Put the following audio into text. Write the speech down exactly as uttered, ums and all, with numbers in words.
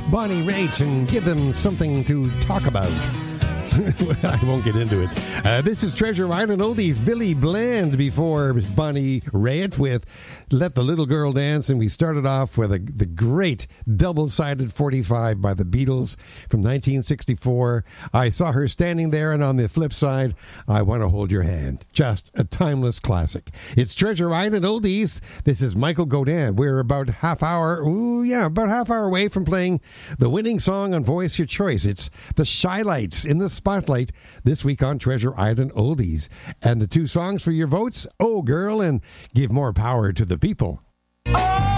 Bonnie Raitt and give them something to talk about. I won't get into it. Uh, this is Treasure Island Oldies. Billy Bland before Bonnie Raitt with Let the Little Girl Dance. And we started off with a, the great double-sided forty-five by the Beatles from nineteen sixty-four. I Saw Her Standing There, and on the flip side, I Want to Hold Your Hand. Just a timeless classic. It's Treasure Island Oldies. This is Michael Godin. We're about half hour, ooh, yeah, about half hour away from playing the winning song on Voice Your Choice. It's the Shy-Lights in the Spotlight this week on Treasure Island Oldies. And the two songs for your votes, Oh Girl and Give More Power to the People. Oh!